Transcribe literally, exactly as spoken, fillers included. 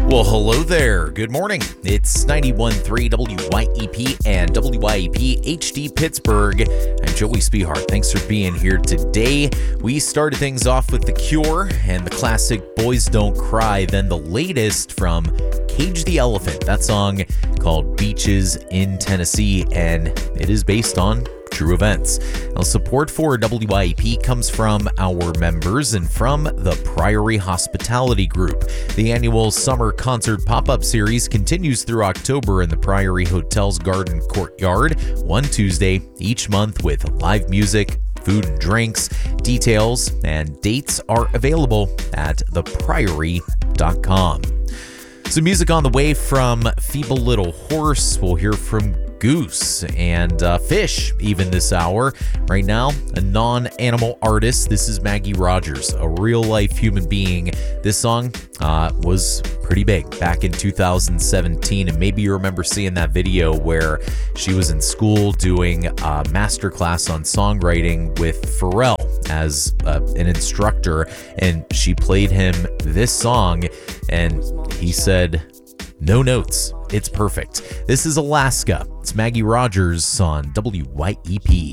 Well, hello there. Good morning. It's ninety-one point three W Y E P and W Y E P H D Pittsburgh. I'm Joey Spehart. Thanks for being here today. We started things off with The Cure and the classic Boys Don't Cry, then the latest from Cage the Elephant, that song called Beaches in Tennessee, and it is based on true events. Now, support for W Y E P comes from our members and from the Priory Hospitality Group. The annual summer concert pop-up series continues through October in the Priory Hotel's Garden Courtyard, one Tuesday each month with live music, food and drinks. Details and dates are available at the priory dot com. Some music on the way from Feeble Little Horse. We'll hear from Goose and uh, Fish even this hour. Right now, a non-animal artist. This is Maggie Rogers, a real-life human being. This song uh, was pretty big back in two thousand seventeen, and maybe you remember seeing that video where she was in school doing a masterclass on songwriting with Pharrell as uh, an instructor, and she played him this song, and he said, "No notes. It's perfect." This is Alaska. It's Maggie Rogers on W Y E P.